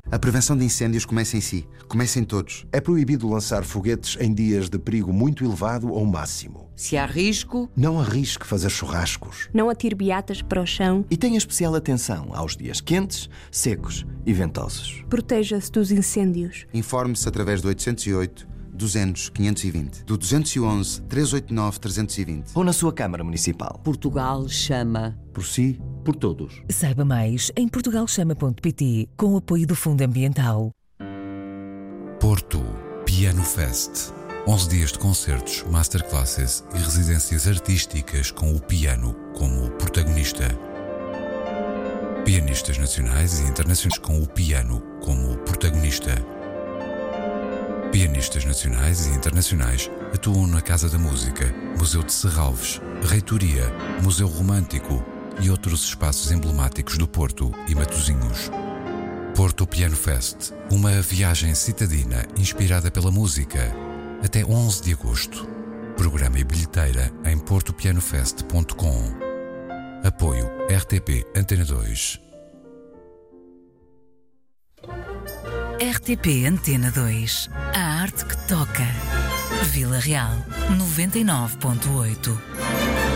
A prevenção de incêndios começa em si. Começa em todos. É proibido lançar foguetes em dias de perigo muito elevado ou máximo. Se há risco, não arrisque fazer churrascos. Não atire beatas para o chão. E tenha especial atenção aos dias quentes, secos e ventosos. Proteja-se dos incêndios. Informe-se através do 808 200 520, do 211 389 320 ou na sua Câmara Municipal. Portugal chama. Por si, por todos. Saiba mais em portugalchama.pt, com o apoio do Fundo Ambiental. Porto Piano Fest. 11 dias de concertos, masterclasses e residências artísticas com o piano como protagonista. Pianistas nacionais e internacionais com o piano como protagonista. Pianistas nacionais e internacionais atuam na Casa da Música, Museu de Serralves, Reitoria, Museu Romântico e outros espaços emblemáticos do Porto e Matosinhos. Porto Piano Fest, uma viagem citadina inspirada pela música, até 11 de agosto. Programa e bilheteira em portopianofest.com. Apoio RTP Antena 2. RTP Antena 2. A arte que toca. Vila Real 99.8.